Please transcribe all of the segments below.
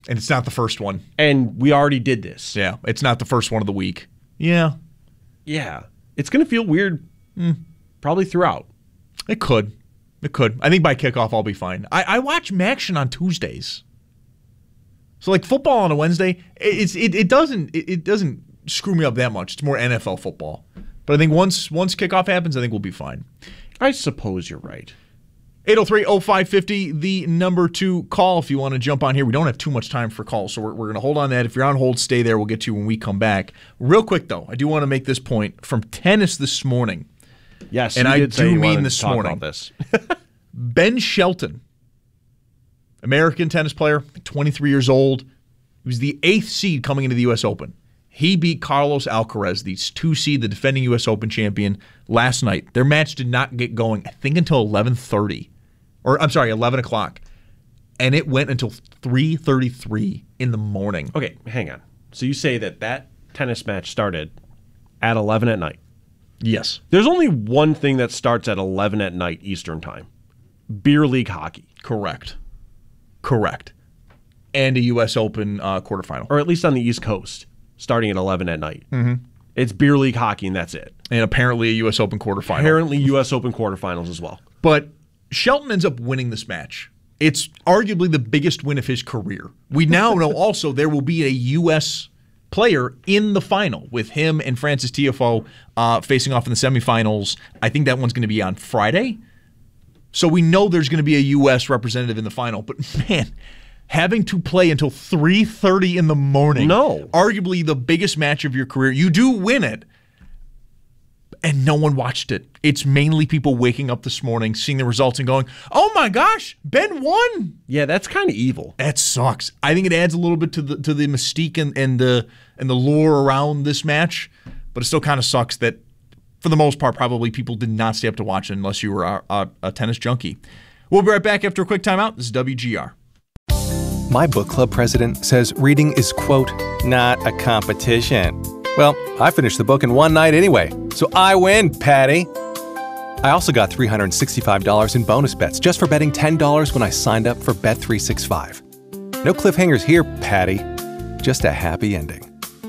And it's not the first one. And we already did this. Yeah, it's not the first one of the week. Yeah. Yeah. It's going to feel weird probably throughout. It could. I think by kickoff I'll be fine. I watch MACtion on Tuesdays. So like football on a Wednesday, it doesn't screw me up that much. It's more NFL football. But I think once kickoff happens, I think we'll be fine. I suppose you're right. 803-0550, the number to call if you want to jump on here. We don't have too much time for calls, so we're going to hold on that. If you're on hold, stay there. We'll get to you when we come back. Real quick, though, I do want to make this point from tennis this morning. Yes, and I do mean this morning. About this. Ben Shelton, American tennis player, 23 years old. He was the 8th seed coming into the U.S. Open. He beat Carlos Alcaraz, the 2 seed, the defending U.S. Open champion, last night. Their match did not get going, I think, until 11:30. Or, I'm sorry, 11 o'clock. And it went until 3:33 in the morning. Okay, hang on. So you say that tennis match started at 11 at night? Yes. There's only one thing that starts at 11 at night Eastern time. Beer league hockey. Correct. And a U.S. Open quarterfinal. Or at least on the East Coast, starting at 11 at night. Mm-hmm. It's beer league hockey, and that's it. And apparently a U.S. Open quarterfinal. Apparently U.S. Open quarterfinals as well. But Shelton ends up winning this match. It's arguably the biggest win of his career. We now know also there will be a U.S. player in the final with him and Frances Tiafoe facing off in the semifinals. I think that one's going to be on Friday. So we know there's going to be a U.S. representative in the final. But, man, having to play until 3:30 in the morning. No. Arguably the biggest match of your career. You do win it. And no one watched it. It's mainly people waking up this morning, seeing the results and going, oh my gosh, Ben won. Yeah, that's kind of evil. That sucks. I think it adds a little bit to the mystique and the lure around this match. But it still kind of sucks that, for the most part, probably people did not stay up to watch it unless you were a tennis junkie. We'll be right back after a quick timeout. This is WGR. My book club president says reading is, quote, not a competition. Well, I finished the book in one night anyway, so I win, Patty. I also got $365 in bonus bets just for betting $10 when I signed up for Bet365. No cliffhangers here, Patty. Just a happy ending.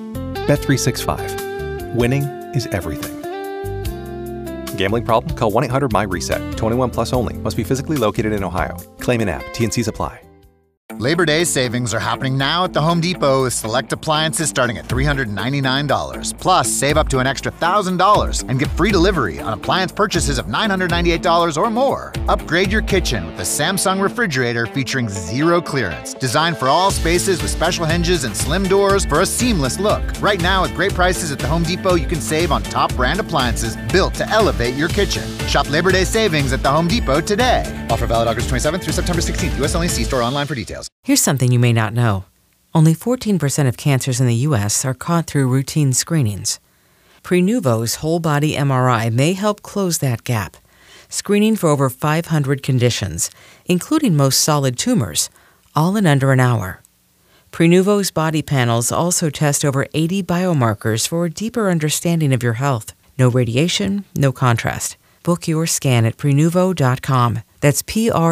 Bet365. Winning is everything. Gambling problem? Call 1-800-MY-RESET. 21 plus only. Must be physically located in Ohio. Claim in app. T&Cs apply. Labor Day savings are happening now at the Home Depot with select appliances starting at $399. Plus, save up to an extra $1,000 and get free delivery on appliance purchases of $998 or more. Upgrade your kitchen with the Samsung refrigerator featuring zero clearance. Designed for all spaces with special hinges and slim doors for a seamless look. Right now, with great prices at the Home Depot, you can save on top brand appliances built to elevate your kitchen. Shop Labor Day savings at the Home Depot today. Offer valid August 27th through September 16th. U.S. only. See store online for details. Here's something you may not know. Only 14% of cancers in the U.S. are caught through routine screenings. Prenuvo's whole-body MRI may help close that gap, screening for over 500 conditions, including most solid tumors, all in under an hour. Prenuvo's body panels also test over 80 biomarkers for a deeper understanding of your health. No radiation, no contrast. Book your scan at Prenuvo.com. That's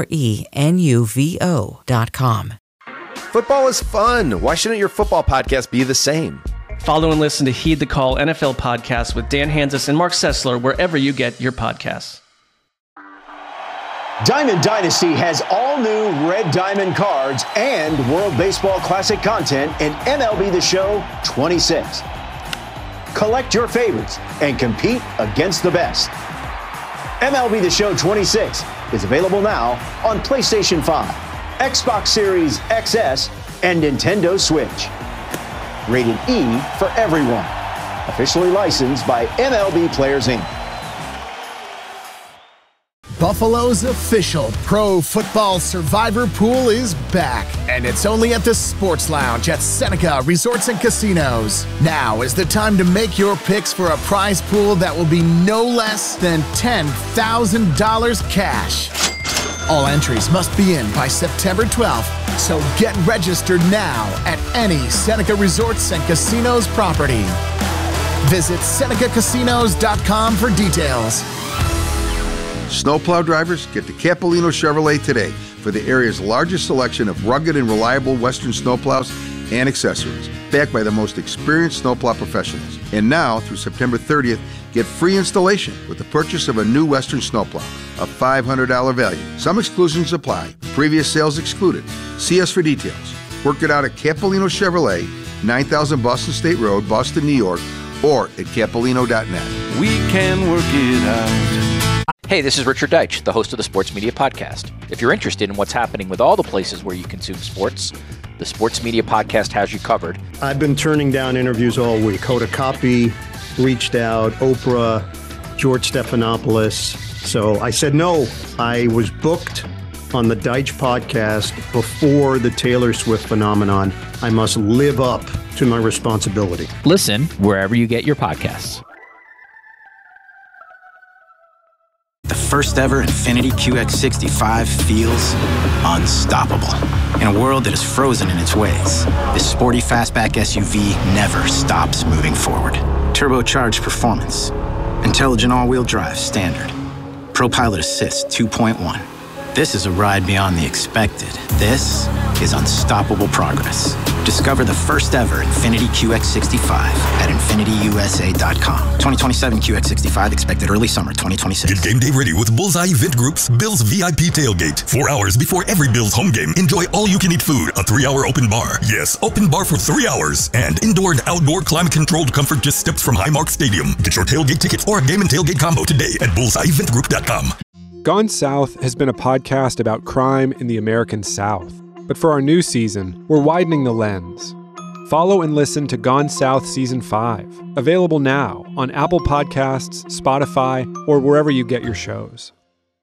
Prenuvo.com. Football is fun. Why shouldn't your football podcast be the same? Follow and listen to Heed the Call NFL podcast with Dan Hanzus and Mark Sessler wherever you get your podcasts. Diamond Dynasty has all new Red Diamond cards and World Baseball Classic content in MLB The Show 26. Collect your favorites and compete against the best. MLB The Show 26 is available now on PlayStation 5, Xbox Series XS, and Nintendo Switch. Rated E for everyone. Officially licensed by MLB Players Inc. Buffalo's official Pro Football Survivor Pool is back, and it's only at the Sports Lounge at Seneca Resorts and Casinos. Now is the time to make your picks for a prize pool that will be no less than $10,000 cash. All entries must be in by September 12th, so get registered now at any Seneca Resorts and Casinos property. Visit SenecaCasinos.com for details. Snowplow drivers, get to Capolino Chevrolet today. for the area's largest selection of rugged and reliable Western snowplows and accessories, backed by the most experienced snowplow professionals. And now, through September 30th, get free installation with the purchase of a new Western snowplow, a $500 value. Some exclusions apply. Previous sales excluded. See us for details. Work it out at Capolino Chevrolet, 9000 Boston State Road, Boston, New York, or at capolino.net. We can work it out. Hey, this is Richard Deitch, the host of the Sports Media Podcast. If you're interested in what's happening with all the places where you consume sports, the Sports Media Podcast has you covered. I've been turning down interviews all week. Hoda Kotb reached out, Oprah, George Stephanopoulos. So I said no. I was booked on the Deitch podcast before the Taylor Swift phenomenon. I must live up to my responsibility. Listen wherever you get your podcasts. The first ever Infiniti QX65 feels unstoppable. In a world that is frozen in its ways, this sporty fastback SUV never stops moving forward. Turbocharged performance, intelligent all-wheel drive standard, ProPilot Assist 2.1. This is a ride beyond the expected. This is unstoppable progress. Discover the first ever Infiniti QX65 at InfinityUSA.com. 2027 QX65 expected early summer 2026. Get game day ready with Bullseye Event Group's Bills VIP Tailgate. 4 hours before every Bills home game, enjoy all-you-can-eat food, a 3-hour open bar. Yes, open bar for 3 hours. And indoor and outdoor climate-controlled comfort just steps from Highmark Stadium. Get your tailgate tickets or a game and tailgate combo today at BullseyeEventGroup.com. Gone South has been a podcast about crime in the American South. But for our new season, we're widening the lens. Follow and listen to Gone South Season 5, available now on Apple Podcasts, Spotify, or wherever you get your shows.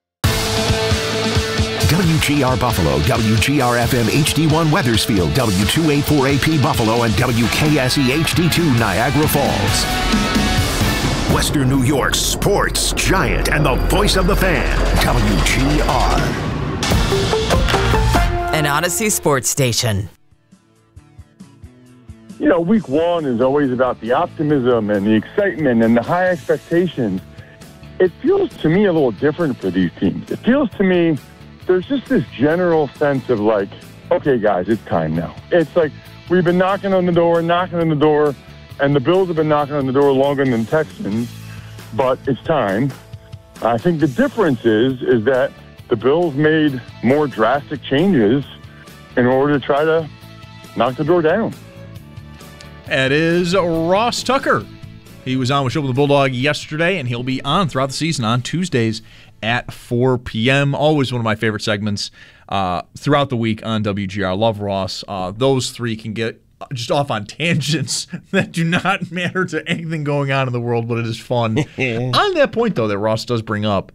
WGR Buffalo, WGR-FM HD1 Weathersfield, W284AP Buffalo, and WKSE HD2 Niagara Falls. Western New York's sports giant and the voice of the fan, WGR. An Odyssey Sports Station. You know, week one is always about the optimism and the excitement and the high expectations. It feels to me a little different for these teams. It feels to me there's just this general sense of like, okay, guys, it's time now. It's like we've been knocking on the door, and the Bills have been knocking on the door longer than the Texans, but it's time. I think the difference is that the Bills made more drastic changes in order to try to knock the door down. It is Ross Tucker. He was on with Show with the Bulldog yesterday, and he'll be on throughout the season on Tuesdays at 4 p.m. Always one of my favorite segments throughout the week on WGR. Love Ross. Those three can get just off on tangents that do not matter to anything going on in the world, but it is fun. On that point, though, that Ross does bring up,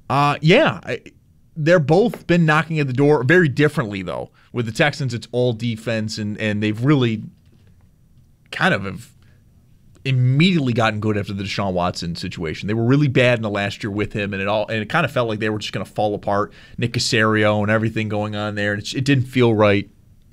they're both been knocking at the door very differently, though. With the Texans, it's all defense, and they've really kind of have immediately gotten good after the Deshaun Watson situation. They were really bad in the last year with him, and it kind of felt like they were just going to fall apart. Nick Caserio and everything going on there, and it didn't feel right.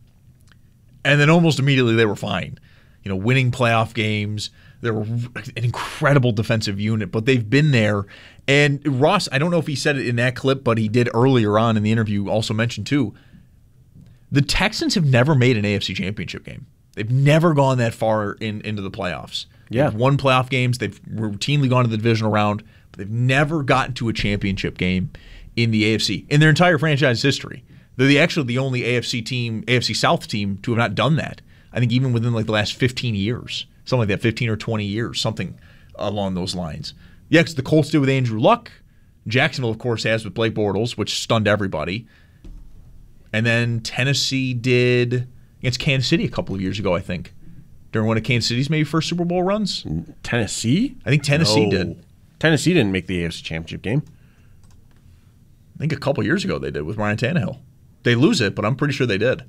And then almost immediately they were fine. You know, winning playoff games. They were an incredible defensive unit, but they've been there. And Ross, I don't know if he said it in that clip, but he did earlier on in the interview also mentioned too, the Texans have never made an AFC championship game. They've never gone that far into the playoffs. Yeah. They've won playoff games. They've routinely gone to the divisional round, but they've never gotten to a championship game in the AFC in their entire franchise history. They're actually the only AFC South team to have not done that. I think even within like the last 15 years, something like that, 15 or 20 years, something along those lines. Yeah, because the Colts did with Andrew Luck. Jacksonville, of course, has with Blake Bortles, which stunned everybody. And then Tennessee did against Kansas City a couple of years ago, I think, during one of Kansas City's maybe first Super Bowl runs. Tennessee? I think Tennessee did. Tennessee didn't make the AFC Championship game. I think a couple of years ago they did with Ryan Tannehill. They lose it, but I'm pretty sure they did.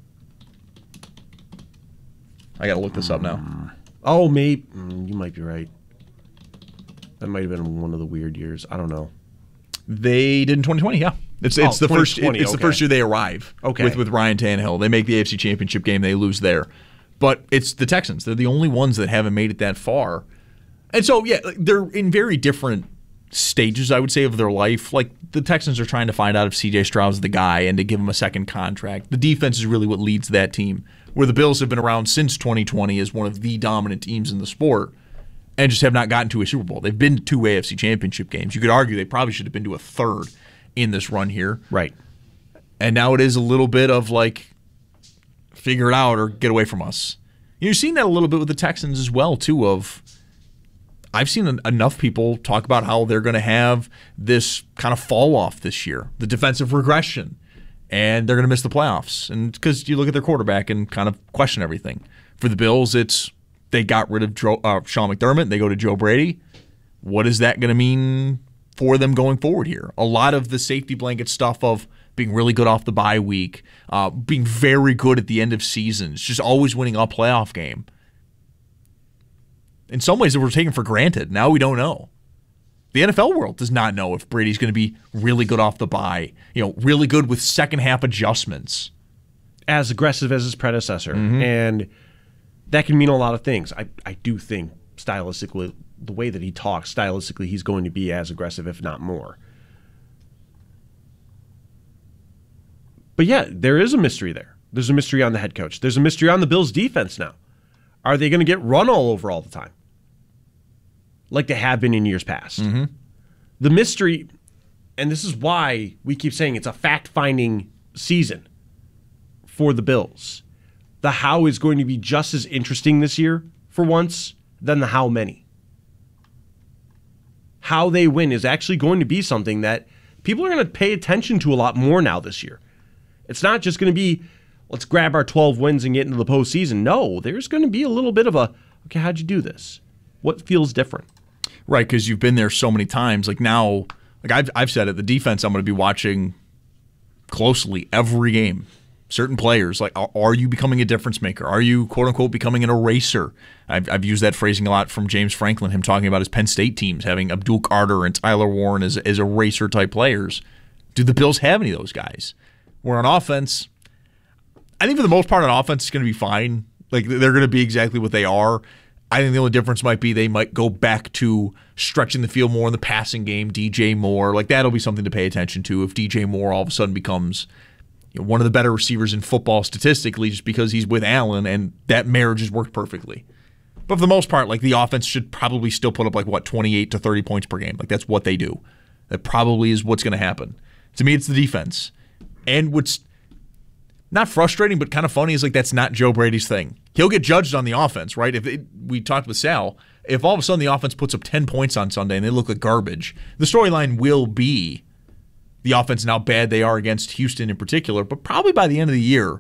I got to look this up now. Oh, maybe. You might be right. That might have been one of the weird years. I don't know. They did in 2020, yeah. It's the first the first year they arrive with Ryan Tannehill. They make the AFC Championship game, they lose there. But it's the Texans. They're the only ones that haven't made it that far. And so, yeah, they're in very different stages, I would say, of their life. Like, the Texans are trying to find out if C.J. Stroud's the guy and to give him a second contract. The defense is really what leads that team, where the Bills have been around since 2020 as one of the dominant teams in the sport and just have not gotten to a Super Bowl. They've been to 2 AFC championship games. You could argue they probably should have been to a third in this run here. Right. And now it is a little bit of like, figure it out or get away from us. You're seeing that a little bit with the Texans as well, too, of I've seen enough people talk about how they're going to have this kind of fall off this year, the defensive regression, and they're going to miss the playoffs. And because you look at their quarterback and kind of question everything. For the Bills, it's they got rid of Sean McDermott, they go to Joe Brady. What is that going to mean for them going forward here? A lot of the safety blanket stuff of being really good off the bye week, being very good at the end of seasons, just always winning a playoff game. In some ways, that we're taking for granted. Now we don't know. The NFL world does not know if Brady's going to be really good off the bye, really good with second-half adjustments. As aggressive as his predecessor. Mm-hmm. And that can mean a lot of things. I do think, stylistically, the way that he talks, stylistically, he's going to be as aggressive, if not more. But yeah, there is a mystery there. There's a mystery on the head coach. There's a mystery on the Bills' defense now. Are they going to get run all over all the time? Like they have been in years past. Mm-hmm. The mystery, and this is why we keep saying it's a fact-finding season for the Bills. The how is going to be just as interesting this year, for once, than the how many. How they win is actually going to be something that people are going to pay attention to a lot more now this year. It's not just going to be, let's grab our 12 wins and get into the postseason. No, there's going to be a little bit of a, okay, how'd you do this? What feels different? Right, because you've been there so many times. Like now, like I've said it, the defense I'm going to be watching closely every game. Certain players, like, are you becoming a difference maker? Are you, quote unquote, becoming an eraser? I've used that phrasing a lot from James Franklin, him talking about his Penn State teams having Abdul Carter and Tyler Warren as eraser type players. Do the Bills have any of those guys? Where on offense, I think for the most part on offense it's going to be fine. Like they're going to be exactly what they are. I think the only difference might be they might go back to stretching the field more in the passing game, DJ Moore. Like that'll be something to pay attention to if DJ Moore all of a sudden becomes one of the better receivers in football statistically just because he's with Allen and that marriage has worked perfectly. But for the most part, like the offense should probably still put up 28 to 30 points per game. Like that's what they do. That probably is what's going to happen. To me, it's the defense. And what's not frustrating, but kind of funny is that's not Joe Brady's thing. He'll get judged on the offense, right? We talked with Sal. If all of a sudden the offense puts up 10 points on Sunday and they look like garbage, the storyline will be the offense and how bad they are against Houston in particular. But probably by the end of the year,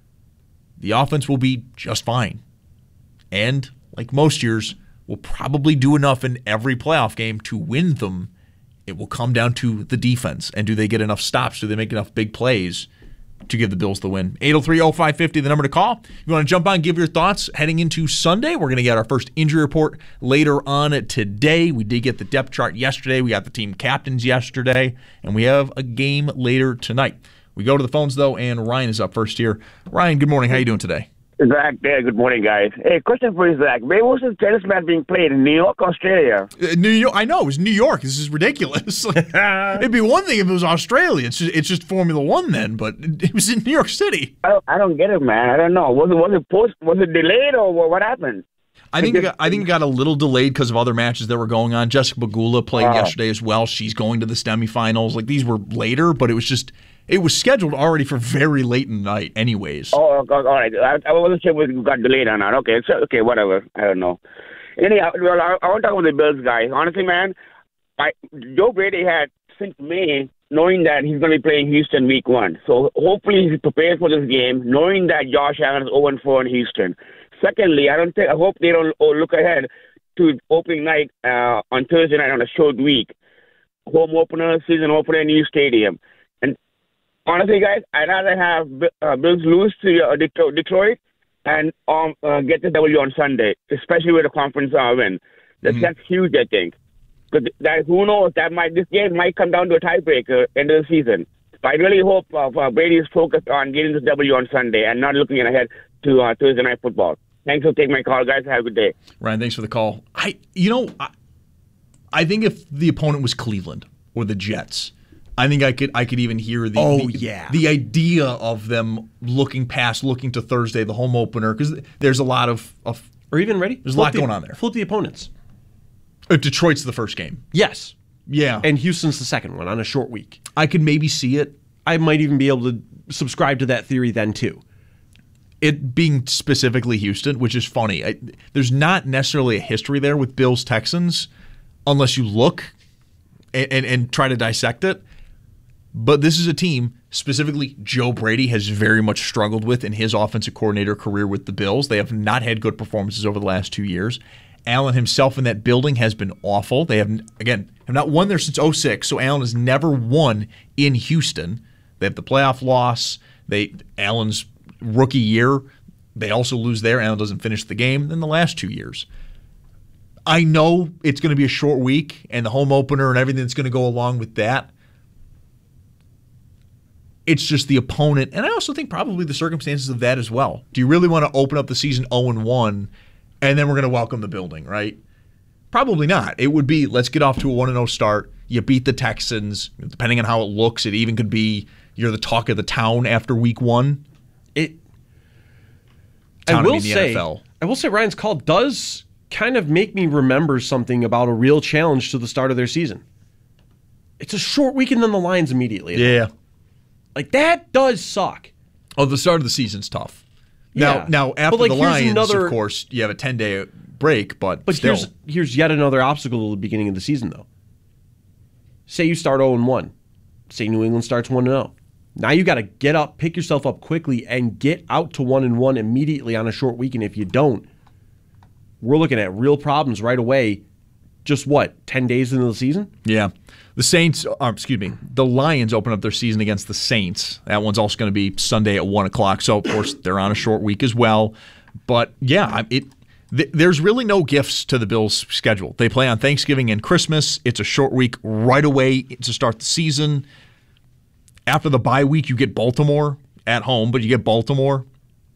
the offense will be just fine. And like most years, will probably do enough in every playoff game to win them. It will come down to the defense. And do they get enough stops? Do they make enough big plays to give the Bills the win? 803-0550, the number to call. If you want to jump on, give your thoughts heading into Sunday. We're going to get our first injury report later on today. We did get the depth chart yesterday. We got the team captains yesterday. And we have a game later tonight. We go to the phones, though, and Ryan is up first here. Ryan, good morning. How you doing today? Zach, good morning, guys. Hey, question for you, Zach. Where was this tennis match being played? In New York, Australia? New York. I know. It was New York. This is ridiculous. It'd be one thing if it was Australia. It's just Formula One then, but it was in New York City. I don't get it, man. I don't know. Was it delayed or what happened? I think it got a little delayed because of other matches that were going on. Jessica Pegula played yesterday as well. She's going to the semifinals. These were later, but it was scheduled already for very late in the night anyways. Oh, all right. I wasn't sure if it got delayed or not. Okay, whatever. I don't know. Anyhow, I want to talk about the Bills guys. Honestly, man, Joe Brady had since May knowing that he's going to be playing Houston week 1. So hopefully he's prepared for this game, knowing that Josh Allen is 0-4 in Houston. Secondly, I hope they don't look ahead to opening night on Thursday night on a short week. Home opener, season opener, new stadium. And honestly, guys, I'd rather have Bills lose to Detroit and get the W on Sunday, especially with a conference win. That's huge, I think. But who knows? This game might come down to a tiebreaker end of the season. But I really hope Brady is focused on getting this W on Sunday and not looking ahead to Thursday night football. Thanks for taking my call, guys. Have a good day. Ryan, thanks for the call. I think if the opponent was Cleveland or the Jets, I think I could even hear the idea of them looking to Thursday, the home opener, because there's a lot of or even ready. There's a lot going on there. Flip the opponents. Detroit's the first game. Yes. Yeah. And Houston's the second one on a short week. I could maybe see it. I might even be able to subscribe to that theory then too. It being specifically Houston, which is funny. There's not necessarily a history there with Bills-Texans unless you look and try to dissect it. But this is a team, specifically Joe Brady, has very much struggled with in his offensive coordinator career with the Bills. They have not had good performances over the last 2 years. Allen himself in that building has been awful. They have not won there since 2006, so Allen has never won in Houston. They have the playoff loss. Allen's rookie year, they also lose there. Allen doesn't finish the game. Then the last 2 years. I know it's going to be a short week and the home opener and everything that's going to go along with that. It's just the opponent, and I also think probably the circumstances of that as well. Do you really want to open up the season 0-1, and then we're going to welcome the building, right? Probably not. It would be, let's get off to a 1-0 start. You beat the Texans. Depending on how it looks, it even could be you're the talk of the town after week 1. I will say Ryan's call does kind of make me remember something about a real challenge to the start of their season. It's a short week and then the Lions immediately. Yeah. Like, that does suck. Oh, the start of the season's tough. Yeah. Now after the Lions, of course, you have a 10-day break, but still. Here's yet another obstacle to the beginning of the season, though. Say you start 0-1. Say New England starts 1-0. Now you got to get up, pick yourself up quickly, and get out to 1-1 immediately on a short week. And if you don't, we're looking at real problems right away. Just 10 days into the season? Yeah. The Lions open up their season against the Saints. That one's also going to be Sunday at 1 o'clock. So, of course, they're on a short week as well. But, yeah, there's really no gifts to the Bills' schedule. They play on Thanksgiving and Christmas. It's a short week right away to start the season. After the bye week, you get Baltimore at home, but you get Baltimore.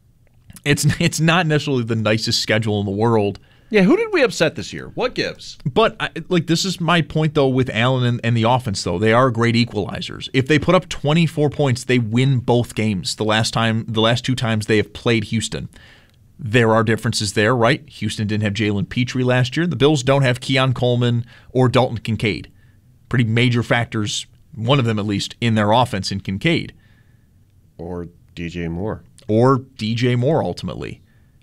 It's not necessarily the nicest schedule in the world. Yeah, who did we upset this year? What gives? But this is my point, though, with Allen and the offense, though. They are great equalizers. If they put up 24 points, they win both games the last 2 times they have played Houston. There are differences there, right? Houston didn't have Jalen Petrie last year. The Bills don't have Keon Coleman or Dalton Kincaid. Pretty major factors, one of them at least, in their offense in Kincaid. Or DJ Moore. Ultimately.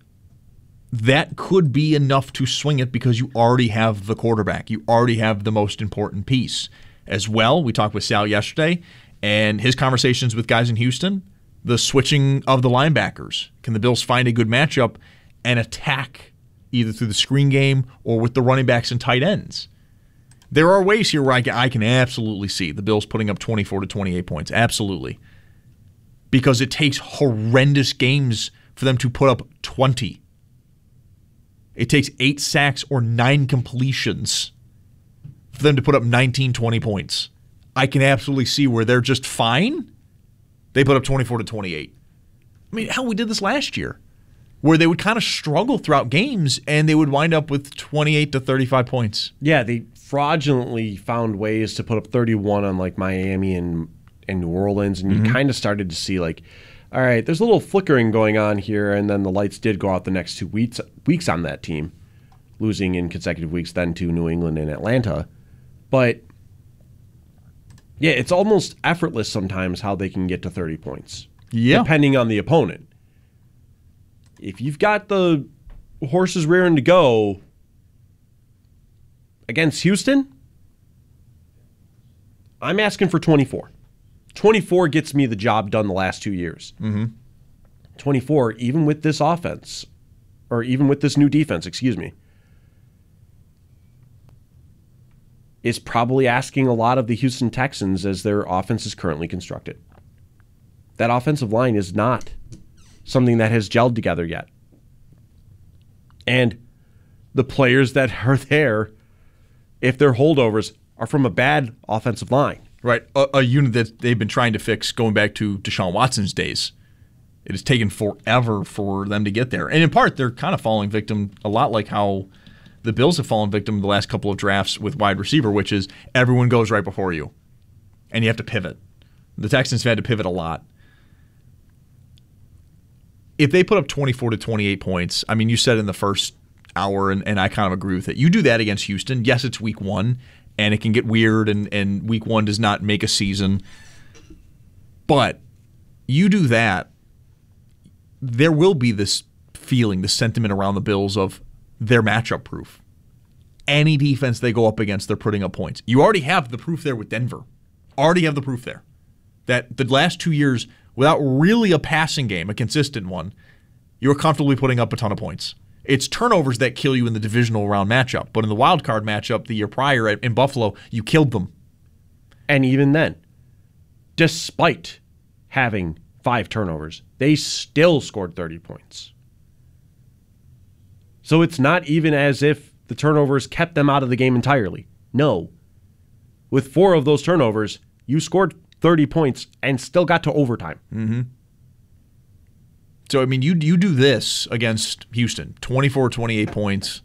That could be enough to swing it because you already have the quarterback. You already have the most important piece. As well, we talked with Sal yesterday, and his conversations with guys in Houston, the switching of the linebackers. Can the Bills find a good matchup and attack either through the screen game or with the running backs and tight ends? There are ways here where I can absolutely see the Bills putting up 24 to 28 points. Absolutely. Because it takes horrendous games for them to put up 20. It takes 8 sacks or 9 completions for them to put up 19, 20 points. I can absolutely see where they're just fine. They put up 24 to 28. I mean, hell, we did this last year, where they would kind of struggle throughout games and they would wind up with 28 to 35 points. Yeah, they fraudulently found ways to put up 31 on like Miami and New Orleans, and you kind of started to see like, all right, there's a little flickering going on here, and then the lights did go out the next 2 weeks on that team, losing in consecutive weeks then to New England and Atlanta. But, yeah, it's almost effortless sometimes how they can get to 30 points, depending on the opponent. If you've got the horses rearing to go against Houston, I'm asking for 24. 24 gets me the job done the last 2 years. 24, even with this offense, or even with this new defense, is probably asking a lot of the Houston Texans as their offense is currently constructed. That offensive line is not something that has gelled together yet. And the players that are there, if they're holdovers, are from a bad offensive line. Right, a unit that they've been trying to fix going back to Deshaun Watson's days. It has taken forever for them to get there. And in part, they're kind of falling victim, a lot like how the Bills have fallen victim the last couple of drafts with wide receiver, which is everyone goes right before you, and you have to pivot. The Texans have had to pivot a lot. If they put up 24 to 28 points, I mean, you said in the first hour, and I kind of agree with it. You do that against Houston. Yes, it's week 1, and it can get weird, and week 1 does not make a season. But you do that, there will be this feeling, this sentiment around the Bills of they're matchup proof. Any defense they go up against, they're putting up points. You already have the proof there with Denver. Already have the proof there. That the last 2 years, without really a passing game, a consistent one, you were comfortably putting up a ton of points. It's turnovers that kill you in the divisional round matchup. But in the wild card matchup the year prior in Buffalo, you killed them. And even then, despite having 5 turnovers, they still scored 30 points. So it's not even as if the turnovers kept them out of the game entirely. No. With 4 of those turnovers, you scored 30 points and still got to overtime. Mm-hmm. So, I mean, you do this against Houston, 24, 28 points.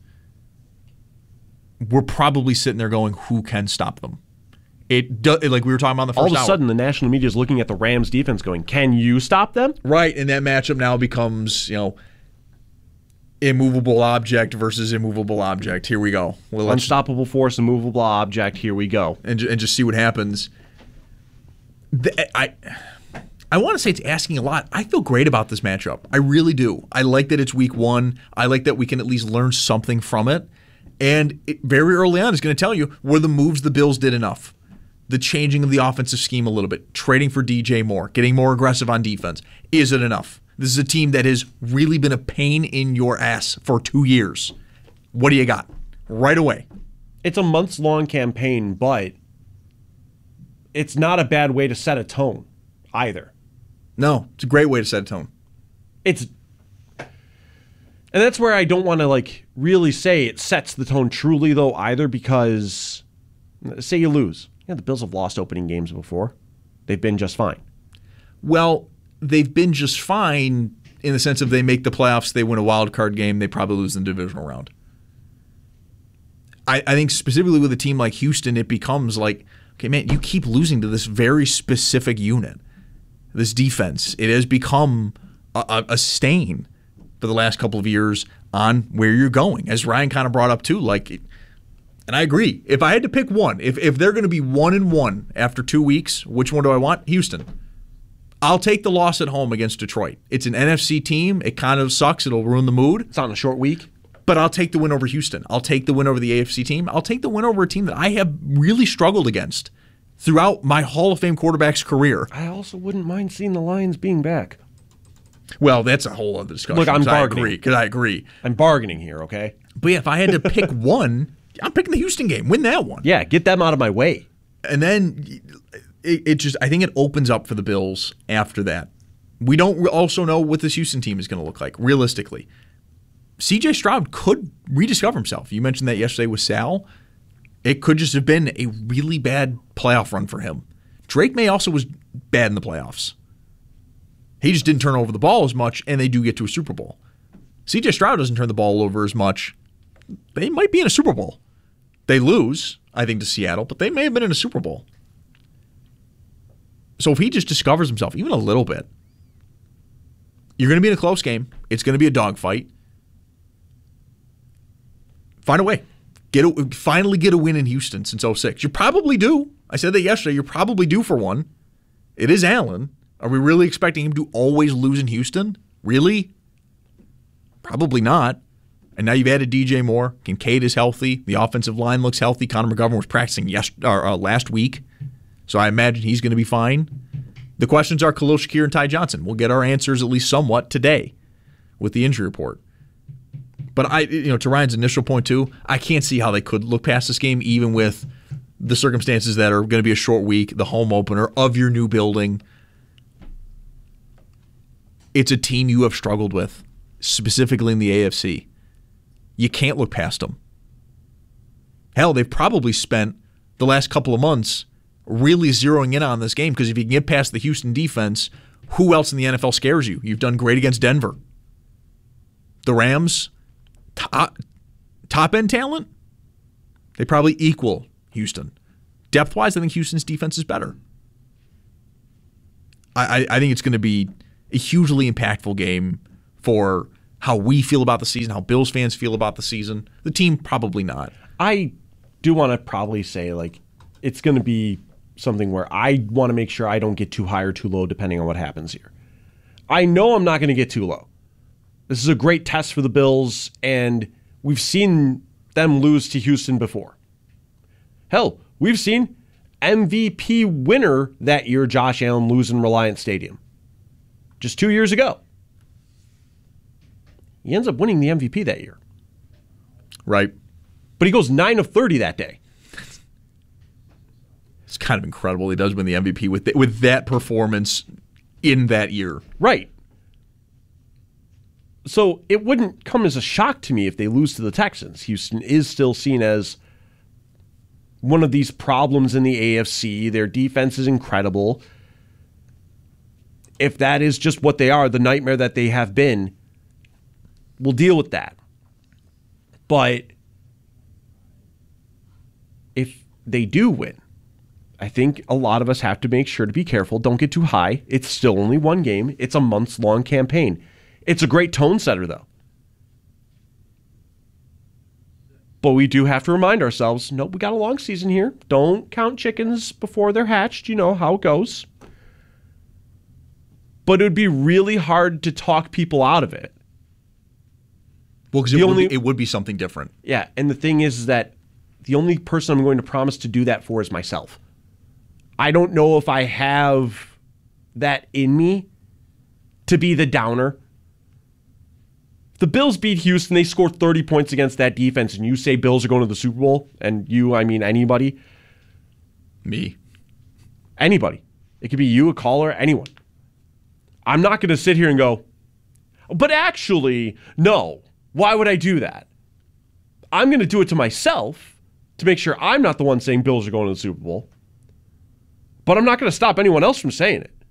We're probably sitting there going, who can stop them? Like we were talking about in the first hour. All of a sudden, the national media is looking at the Rams defense going, can you stop them? Right, and that matchup now becomes, immovable object versus immovable object. Here we go. Unstoppable force, immovable object. Here we go. And just see what happens. I want to say it's asking a lot. I feel great about this matchup. I really do. I like that it's week 1. I like that we can at least learn something from it. And very early on, it's going to tell you were the moves the Bills did enough. The changing of the offensive scheme a little bit, trading for DJ Moore, getting more aggressive on defense. Is it enough? This is a team that has really been a pain in your ass for 2 years. What do you got? Right away. It's a months-long campaign, but it's not a bad way to set a tone either. No, it's a great way to set a tone. And that's where I don't want to really say it sets the tone truly though either, because say you lose. Yeah, the Bills have lost opening games before. They've been just fine. Well, they've been just fine in the sense of they make the playoffs, they win a wild card game, they probably lose in the divisional round. I think specifically with a team like Houston, it becomes like, okay, man, you keep losing to this very specific unit. This defense, it has become a stain for the last couple of years on where you're going, as Ryan kind of brought up too. And I agree. If I had to pick one, if they're going to be 1-1 after 2 weeks, which one do I want? Houston. I'll take the loss at home against Detroit. It's an NFC team. It kind of sucks. It'll ruin the mood. It's on a short week. But I'll take the win over Houston. I'll take the win over the AFC team. I'll take the win over a team that I have really struggled against throughout my Hall of Fame quarterback's career. I also wouldn't mind seeing the Lions being back. Well, that's a whole other discussion. Look, I'm bargaining. Because I agree. I'm bargaining here, okay? But yeah, if I had to pick one, I'm picking the Houston game. Win that one. Yeah, get them out of my way. And then I think it opens up for the Bills after that. We don't also know what this Houston team is going to look like, realistically. C.J. Stroud could rediscover himself. You mentioned that yesterday with Sal. It could just have been a really bad playoff run for him. Drake May also was bad in the playoffs. He just didn't turn over the ball as much, and they do get to a Super Bowl. C.J. Stroud doesn't turn the ball over as much. They might be in a Super Bowl. They lose, I think, to Seattle, but they may have been in a Super Bowl. So if he just discovers himself, even a little bit, you're going to be in a close game. It's going to be a dogfight. Find a way. Finally get a win in Houston since 2006. You probably do. I said that yesterday. You're probably due for one. It is Allen. Are we really expecting him to always lose in Houston? Really? Probably not. And now you've added DJ Moore. Kincaid is healthy. The offensive line looks healthy. Connor McGovern was practicing last week. So I imagine he's going to be fine. The questions are Khalil Shakir and Ty Johnson. We'll get our answers at least somewhat today with the injury report. But to Ryan's initial point too, I can't see how they could look past this game, even with the circumstances that are going to be a short week, the home opener of your new building. It's a team you have struggled with, specifically in the AFC. You can't look past them. Hell, they've probably spent the last couple of months really zeroing in on this game, because if you can get past the Houston defense, who else in the NFL scares you? You've done great against Denver. The Rams, top-end talent, they probably equal Houston. Depth-wise, I think Houston's defense is better. I think it's going to be a hugely impactful game for how we feel about the season, how Bills fans feel about the season. The team, probably not. I do want to probably say, it's going to be something where I want to make sure I don't get too high or too low depending on what happens here. I know I'm not going to get too low. This is a great test for the Bills, and we've seen them lose to Houston before. Hell, we've seen MVP winner that year, Josh Allen, lose in Reliant Stadium. Just 2 years ago. He ends up winning the MVP that year. Right. But he goes 9 of 30 that day. It's kind of incredible. He does win the MVP with that performance in that year. Right. So it wouldn't come as a shock to me if they lose to the Texans. Houston is still seen as one of these problems in the AFC. Their defense is incredible. If that is just what they are, the nightmare that they have been, we'll deal with that. But if they do win, I think a lot of us have to make sure to be careful. Don't get too high. It's still only one game. It's a months-long campaign. It's a great tone setter, though. But we do have to remind ourselves, nope, we got a long season here. Don't count chickens before they're hatched. You know how it goes. But it would be really hard to talk people out of it. Well, because it would be something different. Yeah, and the thing is that the only person I'm going to promise to do that for is myself. I don't know if I have that in me to be the downer. The Bills beat Houston. They scored 30 points against that defense, and you say Bills are going to the Super Bowl, and you, I mean anybody. Me. Anybody. It could be you, a caller, anyone. I'm not going to sit here and go, but actually, no. Why would I do that? I'm going to do it to myself to make sure I'm not the one saying Bills are going to the Super Bowl. But I'm not going to stop anyone else from saying it.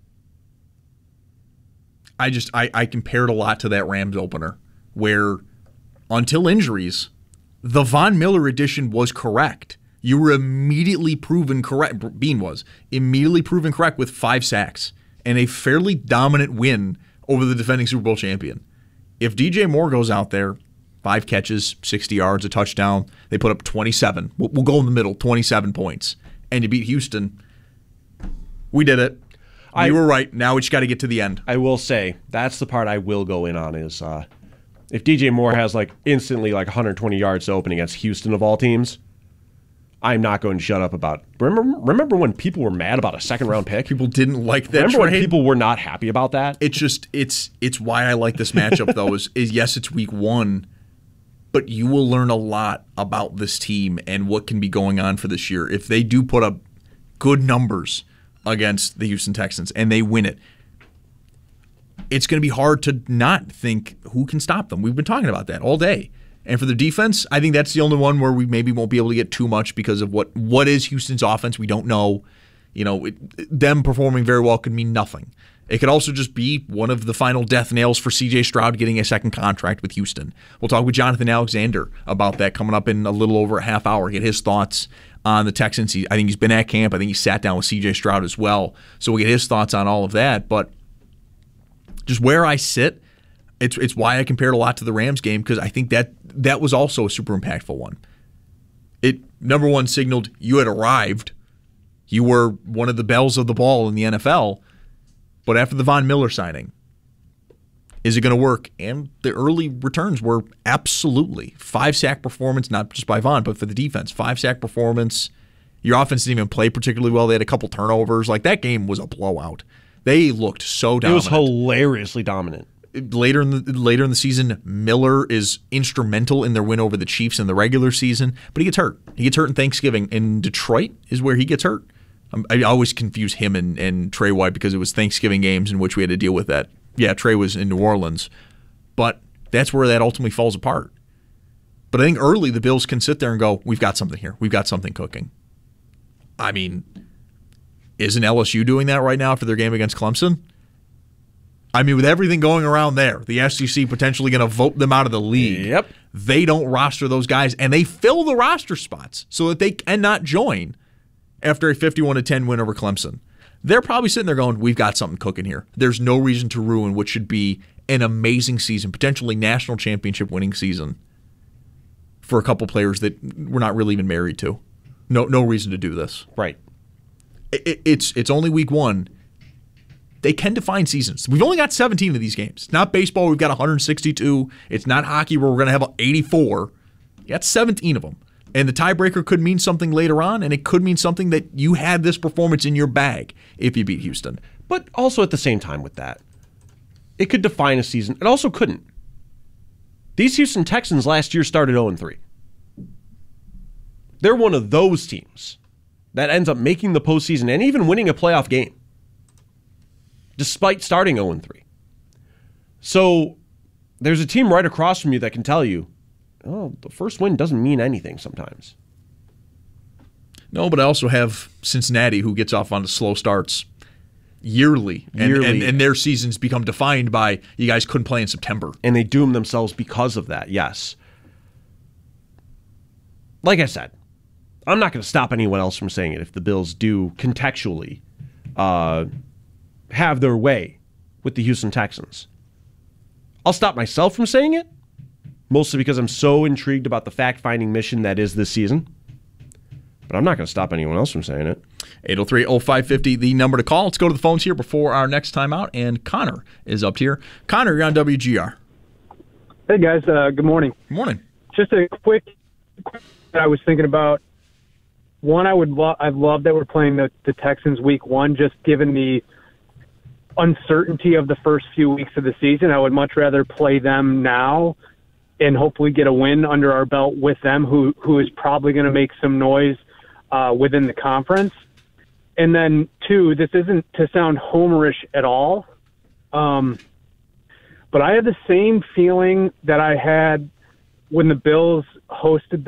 I compared a lot to that Rams opener where until injuries, the Von Miller addition was correct. You were immediately proven correct. Bean was immediately proven correct with 5 sacks and a fairly dominant win over the defending Super Bowl champion. If DJ Moore goes out there, 5 catches, 60 yards, a touchdown, they put up 27. We'll go in the middle, 27 points. And you beat Houston. We did it. You were right. Now we just got to get to the end. I will say, that's the part I will go in on is if DJ Moore has instantly 120 yards to open against Houston of all teams, I'm not going to shut up about. Remember when people were mad about a second-round pick? People didn't like that. Remember when people were not happy about that? It's why I like this matchup though. Is yes, it's week 1, but you will learn a lot about this team and what can be going on for this year if they do put up good numbers against the Houston Texans and they win it. It's going to be hard to not think who can stop them. We've been talking about that all day. And for the defense, I think that's the only one where we maybe won't be able to get too much because of what is Houston's offense. We don't know. Them performing very well could mean nothing. It could also just be one of the final death nails for C.J. Stroud getting a second contract with Houston. We'll talk with Jonathan Alexander about that coming up in a little over a half hour, get his thoughts on the Texans. I think he's been at camp. I think he sat down with C.J. Stroud as well. So we'll get his thoughts on all of that. But just where I sit, it's why I compared a lot to the Rams game because I think that was also a super impactful one. It, number one, signaled you had arrived. You were one of the bells of the ball in the NFL. But after the Von Miller signing, is it going to work? And the early returns were absolutely 5-sack performance, not just by Von, but for the defense. 5-sack performance. Your offense didn't even play particularly well. They had a couple turnovers. That game was a blowout. They looked so dominant. It was hilariously dominant. Later in the season, Miller is instrumental in their win over the Chiefs in the regular season, but he gets hurt. He gets hurt in Thanksgiving. In Detroit is where he gets hurt. I always confuse him and Trey White because it was Thanksgiving games in which we had to deal with that. Yeah, Trey was in New Orleans, but that's where that ultimately falls apart. But I think early the Bills can sit there and go, we've got something here. We've got something cooking. I mean, isn't LSU doing that right now for their game against Clemson? I mean, with everything going around there, the SEC potentially going to vote them out of the league. Yep. They don't roster those guys, and they fill the roster spots so that they cannot join after a 51-10 win over Clemson. They're probably sitting there going, we've got something cooking here. There's no reason to ruin what should be an amazing season, potentially national championship winning season for a couple players that we're not really even married to. No reason to do this. Right. It's only week 1. They can define seasons. We've only got 17 of these games. It's not baseball. We've got 162. It's not hockey where we're going to have 84. You got 17 of them. And the tiebreaker could mean something later on, and it could mean something that you had this performance in your bag if you beat Houston. But also at the same time with that, it could define a season. It also couldn't. These Houston Texans last year started 0-3. They're one of those teams that ends up making the postseason and even winning a playoff game, despite starting 0-3. So there's a team right across from you that can tell you, oh, the first win doesn't mean anything sometimes. No, but I also have Cincinnati, who gets off on the slow starts yearly. And their seasons become defined by, you guys couldn't play in September. And they doom themselves because of that, yes. Like I said, I'm not going to stop anyone else from saying it if the Bills do contextually have their way with the Houston Texans. I'll stop myself from saying it, mostly because I'm so intrigued about the fact-finding mission that is this season. But I'm not going to stop anyone else from saying it. 803-0550, the number to call. Let's go to the phones here before our next time out, and Connor is up here. Connor, you're on WGR. Hey, guys. Good morning. Good morning. Just a quick I was thinking about. One, I love that we're playing the Texans week 1, just given the uncertainty of the first few weeks of the season. I would much rather play them now and hopefully get a win under our belt with them, who is probably going to make some noise within the conference. And then 2, this isn't to sound homerish at all, but I have the same feeling that I had when the Bills hosted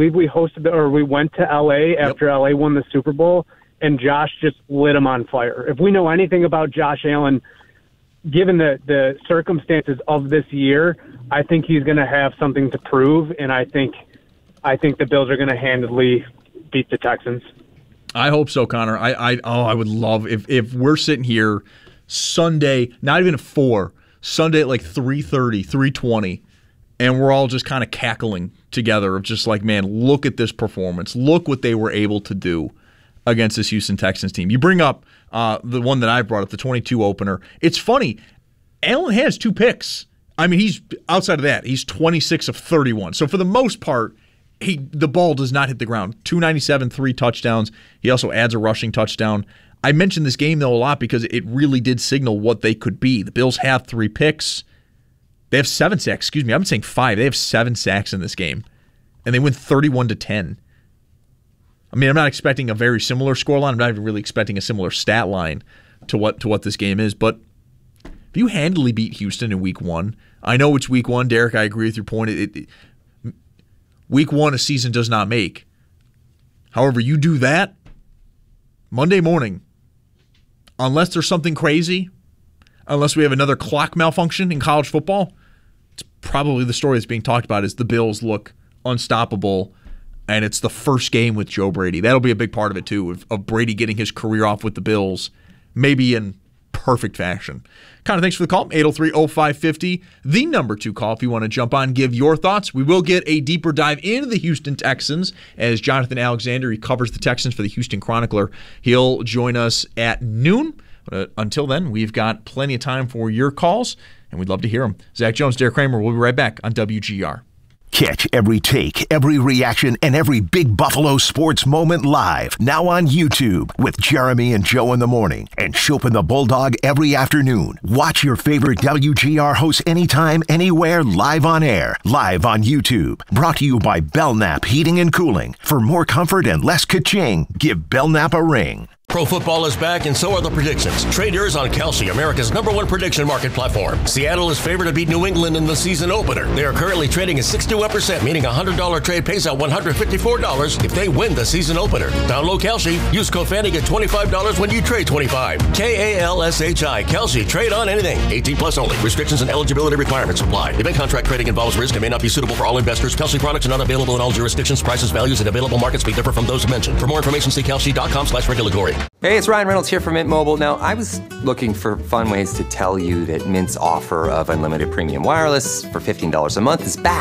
we went to LA after LA won the Super Bowl, and Josh just lit them on fire. If we know anything about Josh Allen, given the circumstances of this year, I think he's going to have something to prove, and I think the Bills are going to handily beat the Texans. I hope so, Connor. I would love if we're sitting here Sunday, not even at 4, Sunday at like 3:30, 3:20, and we're all just kind of cackling together of just like, man, look at this performance. Look what they were able to do against this Houston Texans team. You bring up the one that I brought up, the 22 opener. It's funny. Allen has 2 picks. I mean, he's outside of that, he's 26 of 31. So for the most part, the ball does not hit the ground. 297, 3 touchdowns. He also adds a rushing touchdown. I mentioned this game, though, a lot because it really did signal what they could be. The Bills have 3 picks. They have 7 sacks. Excuse me, I've been saying 5. They have 7 sacks in this game, and they win 31-10. I mean, I'm not expecting a very similar scoreline. I'm not even really expecting a similar stat line to what this game is. But if you handily beat Houston in week 1, I know it's week 1, Derek. I agree with your point. Week 1, a season does not make. However, you do that Monday morning, unless there's something crazy, unless we have another clock malfunction in college football, it's probably the story that's being talked about is the Bills look unstoppable, and it's the first game with Joe Brady. That'll be a big part of it, too, of Brady getting his career off with the Bills, maybe in perfect fashion. Connor, thanks for the call. 803-0550, the number to call if you want to jump on, give your thoughts. We will get a deeper dive into the Houston Texans as Jonathan Alexander, he covers the Texans for the Houston Chronicler. He'll join us at noon. Until then, we've got plenty of time for your calls, and we'd love to hear them. Zach Jones, Derek Kramer, we'll be right back on WGR. Catch every take, every reaction, and every big Buffalo sports moment live. Now on YouTube with Jeremy and Joe in the morning and Chopin the Bulldog every afternoon. Watch your favorite WGR hosts anytime, anywhere, live on air. Live on YouTube. Brought to you by Belknap Heating and Cooling. For more comfort and less ka-ching, give Belknap a ring. Pro football is back, and so are the predictions. Trade yours on Kalshi, America's #1 prediction market platform. Seattle is favored to beat New England in the season opener. They are currently trading at 61%, meaning a $100 trade pays out $154 if they win the season opener. Download Kalshi. Use code FANTY, get $25 when you trade 25. KALSHI. Kalshi. Trade on anything. 18 plus only. Restrictions and eligibility requirements apply. Event contract trading involves risk and may not be suitable for all investors. Kalshi products are not available in all jurisdictions. Prices, values, and available markets may differ from those mentioned. For more information, see kalshi.com/regulatory. Hey, it's Ryan Reynolds here from Mint Mobile. Now, I was looking for fun ways to tell you that Mint's offer of unlimited premium wireless for $15 a month is back.